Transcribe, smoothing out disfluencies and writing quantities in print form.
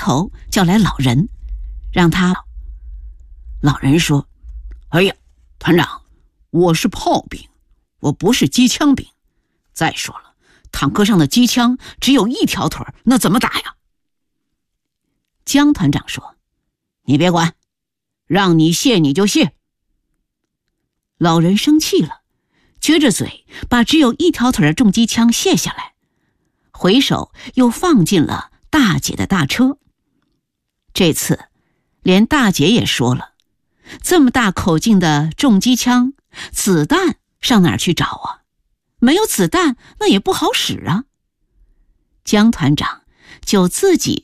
头叫来老人，让他。老人说：哎呀，团长，我是炮兵，我不是机枪兵。再说了，坦克上的机枪只有一条腿，那怎么打呀？江团长说：你别管，让你卸你就卸。老人生气了，撅着嘴把只有一条腿的重机枪卸下来，回手又放进了大姐的大车。这次连大姐也说了，这么大口径的重机枪，子弹上哪儿去找啊？没有子弹那也不好使啊。江团长就自己